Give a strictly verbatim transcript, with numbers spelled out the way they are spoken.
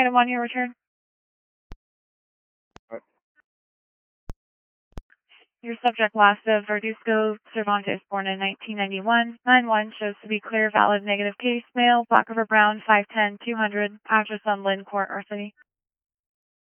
Random one, your return. Right. Your subject, last of Verduzco Cervantes, born in nineteen ninety-one. nine one shows to be clear, valid, negative case, male, Black River Brown, five ten, two hundred, address on Lynn Court, Our City.